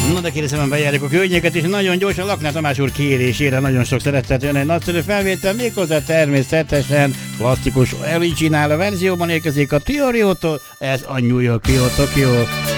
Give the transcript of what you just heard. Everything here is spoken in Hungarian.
Na de kérdezem, bejárjuk a környéket, és nagyon gyorsan Lakner Tamás úr kérésére nagyon sok szeretet jön egy nagyszerű felvétel, méghozzá természetesen klasszikus originál verzióban érkezik a Tiorio-tól, ez a New York Tokyo.